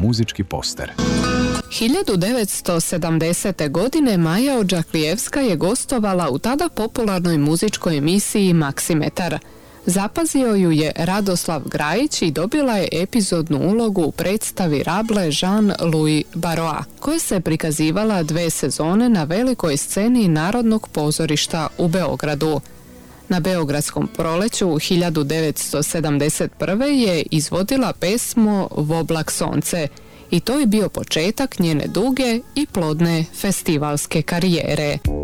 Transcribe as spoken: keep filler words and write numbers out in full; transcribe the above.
muzički poster. hiljadu devetsto sedamdesete. godine Maja Odžaklijevska je gostovala u tada popularnoj muzičkoj emisiji Maksimetar. Zapazio ju je Radoslav Grajić i dobila je epizodnu ulogu u predstavi Rable Jean-Louis Barrois, koja se prikazivala dve sezone na velikoj sceni Narodnog pozorišta u Beogradu. Na Beogradskom proleću hiljadu devetsto sedamdeset prve. je izvodila pesmo Voblak sonce i to je bio početak njene duge i plodne festivalske karijere.